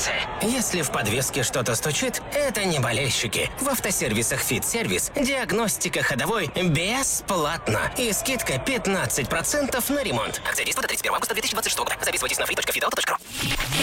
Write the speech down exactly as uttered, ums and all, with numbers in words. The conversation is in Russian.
сервисы. Если в подвеске что-то стучит, это не болельщики. В автосервисах «Фит-сервис» диагностика ходовой бесплатно. И скидка пятнадцать процентов на ремонт. Акция действует до тридцать первого августа две тысячи двадцать шестого года. Записывайтесь на фри точка фидауто точка ру.